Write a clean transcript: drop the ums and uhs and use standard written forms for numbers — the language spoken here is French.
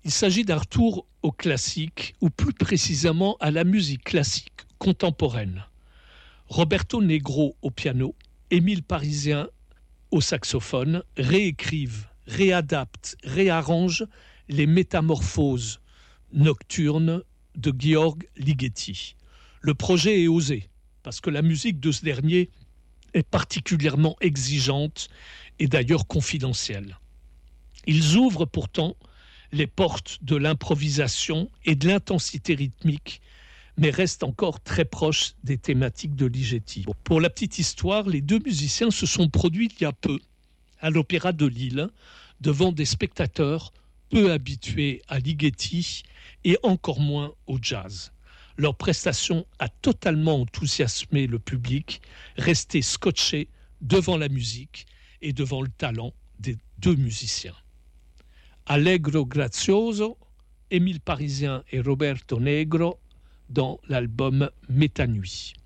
Il s'agit d'un retour au classique, ou plus précisément à la musique classique contemporaine. Roberto Negro au piano, Émile Parisien au saxophone réécrivent, réadaptent, réarrangent les métamorphoses nocturnes de Gheorghe Ligeti. Le projet est osé, parce que la musique de ce dernier est particulièrement exigeante et d'ailleurs confidentielle. Ils ouvrent pourtant les portes de l'improvisation et de l'intensité rythmique, mais restent encore très proches des thématiques de Ligeti. Pour la petite histoire, les deux musiciens se sont produits il y a peu à l'Opéra de Lille, devant des spectateurs peu habitués à Ligeti et encore moins au jazz. Leur prestation a totalement enthousiasmé le public, resté scotché devant la musique et devant le talent des deux musiciens. Allegro Grazioso, Émile Parisien et Roberto Negro dans l'album Métanuit.